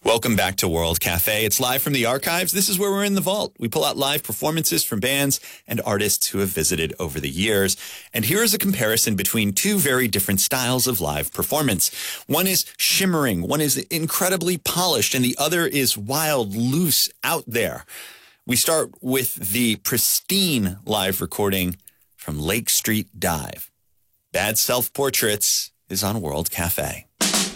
Welcome back to World Cafe. It's live from the archives. This is where we're in the vault. We pull out live performances from bands and artists who have visited over the years. And here is a comparison between two very different styles of live performance. One is shimmering, one is incredibly polished, and the other is wild, loose, out there. We start with the pristine live recording from Lake Street Dive. Bad Self-Portraits is on World Cafe.